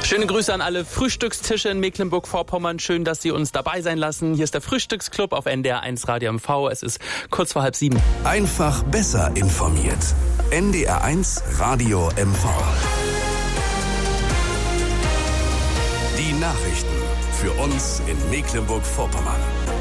Schöne Grüße an alle Frühstückstische in Mecklenburg-Vorpommern. Schön, dass Sie uns dabei sein lassen. Hier ist der Frühstücksclub auf NDR 1 Radio MV. Es ist kurz vor 6:30. Einfach besser informiert. NDR 1 Radio MV. Die Nachrichten für uns in Mecklenburg-Vorpommern.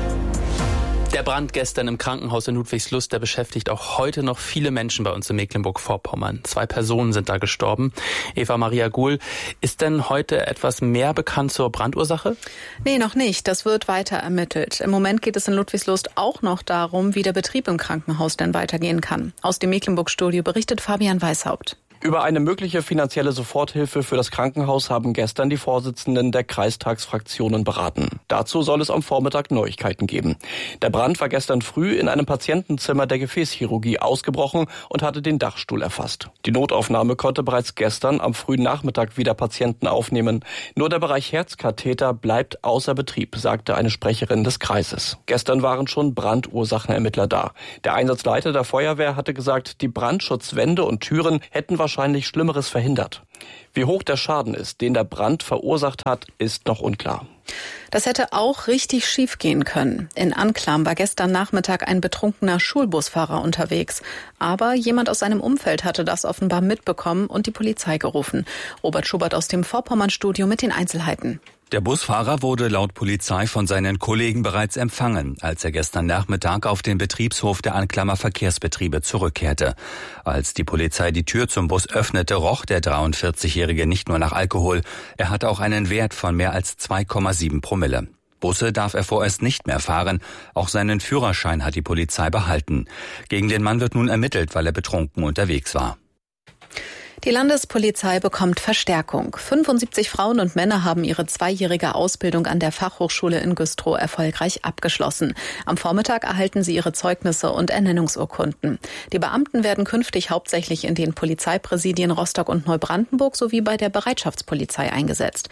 Der Brand gestern im Krankenhaus in Ludwigslust, der beschäftigt auch heute noch viele Menschen bei uns in Mecklenburg-Vorpommern. 2 Personen sind da gestorben. Eva Maria Guhl, ist denn heute etwas mehr bekannt zur Brandursache? Nee, noch nicht. Das wird weiter ermittelt. Im Moment geht es in Ludwigslust auch noch darum, wie der Betrieb im Krankenhaus denn weitergehen kann. Aus dem Mecklenburg-Studio berichtet Fabian Weishaupt. Über eine mögliche finanzielle Soforthilfe für das Krankenhaus haben gestern die Vorsitzenden der Kreistagsfraktionen beraten. Dazu soll es am Vormittag Neuigkeiten geben. Der Brand war gestern früh in einem Patientenzimmer der Gefäßchirurgie ausgebrochen und hatte den Dachstuhl erfasst. Die Notaufnahme konnte bereits gestern am frühen Nachmittag wieder Patienten aufnehmen. Nur der Bereich Herzkatheter bleibt außer Betrieb, sagte eine Sprecherin des Kreises. Gestern waren schon Brandursachenermittler da. Der Einsatzleiter der Feuerwehr hatte gesagt, die Brandschutzwände und Türen hätten wahrscheinlich Schlimmeres verhindert. Wie hoch der Schaden ist, den der Brand verursacht hat, ist noch unklar. Das hätte auch richtig schief gehen können. In Anklam war gestern Nachmittag ein betrunkener Schulbusfahrer unterwegs. Aber jemand aus seinem Umfeld hatte das offenbar mitbekommen und die Polizei gerufen. Robert Schubert aus dem Vorpommern-Studio mit den Einzelheiten. Der Busfahrer wurde laut Polizei von seinen Kollegen bereits empfangen, als er gestern Nachmittag auf den Betriebshof der Anklamer Verkehrsbetriebe zurückkehrte. Als die Polizei die Tür zum Bus öffnete, roch der 43-Jährige nicht nur nach Alkohol, er hatte auch einen Wert von mehr als 2,7 Promille. Busse darf er vorerst nicht mehr fahren. Auch seinen Führerschein hat die Polizei behalten. Gegen den Mann wird nun ermittelt, weil er betrunken unterwegs war. Die Landespolizei bekommt Verstärkung. 75 Frauen und Männer haben ihre 2-jährige Ausbildung an der Fachhochschule in Güstrow erfolgreich abgeschlossen. Am Vormittag erhalten sie ihre Zeugnisse und Ernennungsurkunden. Die Beamten werden künftig hauptsächlich in den Polizeipräsidien Rostock und Neubrandenburg sowie bei der Bereitschaftspolizei eingesetzt.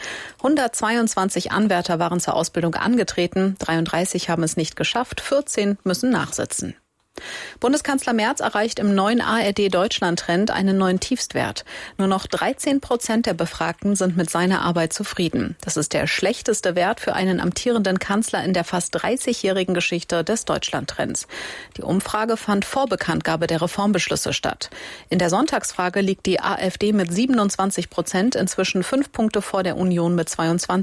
122 Anwärter waren zur Ausbildung angetreten, 33 haben es nicht geschafft, 14 müssen nachsitzen. Bundeskanzler Merz erreicht im neuen ARD-Deutschland-Trend einen neuen Tiefstwert. Nur noch 13% der Befragten sind mit seiner Arbeit zufrieden. Das ist der schlechteste Wert für einen amtierenden Kanzler in der fast 30-jährigen Geschichte des Deutschland-Trends. Die Umfrage fand vor Bekanntgabe der Reformbeschlüsse statt. In der Sonntagsfrage liegt die AfD mit 27% inzwischen 5 Punkte vor der Union mit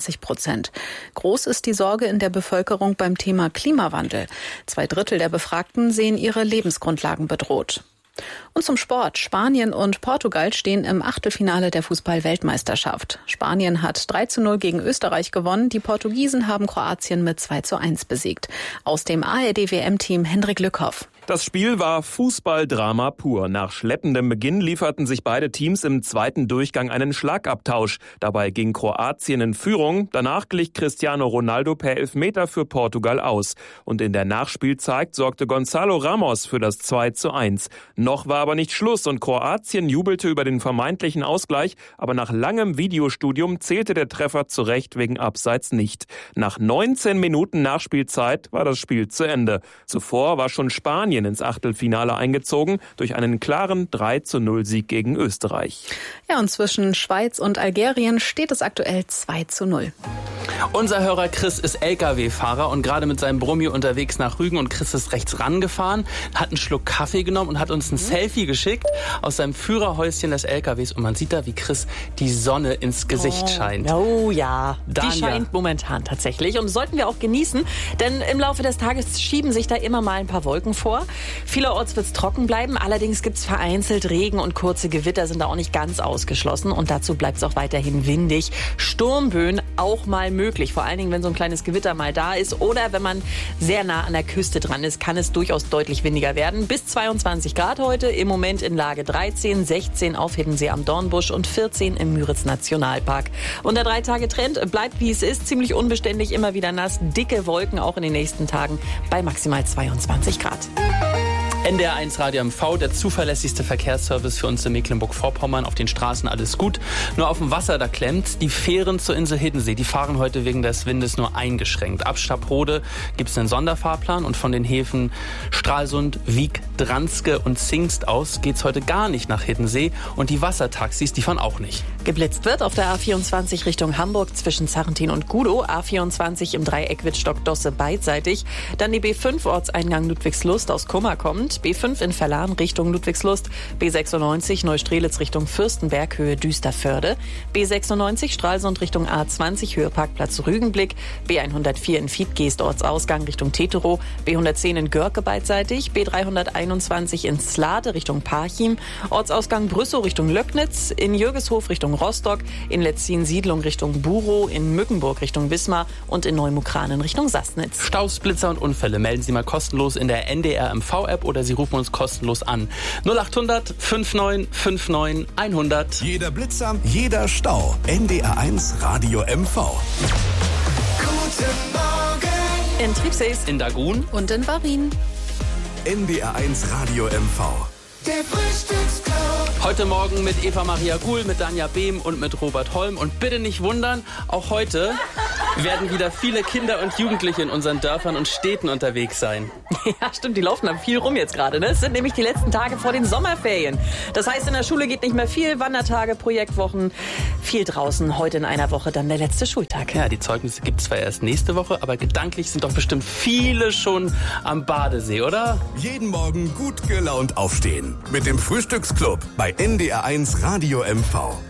22%. Groß ist die Sorge in der Bevölkerung beim Thema Klimawandel. 2/3 der Befragten sehen ihre Lebensgrundlagen bedroht. Und zum Sport. Spanien und Portugal stehen im Achtelfinale der Fußball-Weltmeisterschaft. Spanien hat 3:0 gegen Österreich gewonnen. Die Portugiesen haben Kroatien mit 2:1 besiegt. Aus dem ARD-WM-Team Hendrik Lückhoff. Das Spiel war Fußballdrama pur. Nach schleppendem Beginn lieferten sich beide Teams im zweiten Durchgang einen Schlagabtausch. Dabei ging Kroatien in Führung. Danach glich Cristiano Ronaldo per Elfmeter für Portugal aus. Und in der Nachspielzeit sorgte Gonzalo Ramos für das 2:1. Noch war aber nicht Schluss und Kroatien jubelte über den vermeintlichen Ausgleich. Aber nach langem Videostudium zählte der Treffer zu Recht wegen Abseits nicht. Nach 19 Minuten Nachspielzeit war das Spiel zu Ende. Zuvor war schon Spanien ins Achtelfinale eingezogen durch einen klaren 3:0 Sieg gegen Österreich. Ja, und zwischen Schweiz und Algerien steht es aktuell 2:0. Unser Hörer Chris ist LKW-Fahrer und gerade mit seinem Brummi unterwegs nach Rügen und Chris ist rechts rangefahren, hat einen Schluck Kaffee genommen und hat uns ein Selfie geschickt aus seinem Führerhäuschen des LKWs und man sieht da, wie Chris die Sonne ins Gesicht scheint. Oh ja, Danja. Die scheint momentan tatsächlich und das sollten wir auch genießen, denn im Laufe des Tages schieben sich da immer mal ein paar Wolken vor. Vielerorts wird es trocken bleiben, allerdings gibt es vereinzelt Regen und kurze Gewitter sind da auch nicht ganz ausgeschlossen und dazu bleibt es auch weiterhin windig. Sturmböen auch mal möglich, vor allen Dingen, wenn so ein kleines Gewitter mal da ist oder wenn man sehr nah an der Küste dran ist, kann es durchaus deutlich windiger werden. Bis 22 Grad heute, im Moment in Lage 13, 16 auf Hiddensee am Dornbusch und 14 im Müritz-Nationalpark. Und der 3-Tage-Trend bleibt, wie es ist, ziemlich unbeständig, immer wieder nass, dicke Wolken auch in den nächsten Tagen bei maximal 22 Grad. NDR1 Radio MV, der zuverlässigste Verkehrsservice für uns in Mecklenburg-Vorpommern. Auf den Straßen alles gut. Nur auf dem Wasser, da klemmt. Die Fähren zur Insel Hiddensee, die fahren heute wegen des Windes nur eingeschränkt. Ab Staprode gibt es einen Sonderfahrplan und von den Häfen Stralsund, Wiek, Dranske und Zingst aus geht's heute gar nicht nach Hiddensee. Und die Wassertaxis, die fahren auch nicht. Geblitzt wird auf der A24 Richtung Hamburg zwischen Zarrentin und Gudow, A24 im Dreieck Wittstock-Dosse beidseitig, dann die B5 Ortseingang Ludwigslust aus Kummer kommt, B5 in Verlan Richtung Ludwigslust, B96 Neustrelitz Richtung Fürstenberg Höhe Düsterförde, B96 Stralsund Richtung A20 Höhe Parkplatz Rügenblick, B104 in Fiedgeest Ortsausgang Richtung Teterow, B110 in Görke beidseitig, B321 in Slade Richtung Parchim, Ortsausgang Brüssow Richtung Löcknitz, in Jürgeshof Richtung Rostock, in Letzin Siedlung Richtung Burow, in Mückenburg Richtung Wismar und in Neumukranen Richtung Sassnitz. Staus, Blitzer und Unfälle melden Sie mal kostenlos in der NDR MV-App oder Sie rufen uns kostenlos an. 0800 5959 100. Jeder Blitzer, jeder Stau. NDR1 Radio MV. Guten Morgen. In Triebsees, In Dagun Und in Warin. NDR1 Radio MV. Der Frühstücksclub. heute Morgen mit Eva Maria Guhl, mit Danja Behm und mit Robert Holm. Und bitte nicht wundern, auch heute werden wieder viele Kinder und Jugendliche in unseren Dörfern und Städten unterwegs sein. Ja, stimmt, die laufen dann viel rum jetzt gerade. Ne? Es sind nämlich die letzten Tage vor den Sommerferien. Das heißt, in der Schule geht nicht mehr viel. Wandertage, Projektwochen, viel draußen. Heute in einer Woche dann der letzte Schultag. Ja, die Zeugnisse gibt es zwar erst nächste Woche, aber gedanklich sind doch bestimmt viele schon am Badesee, oder? Jeden Morgen gut gelaunt aufstehen. Mit dem Frühstücksclub bei NDR1 Radio MV.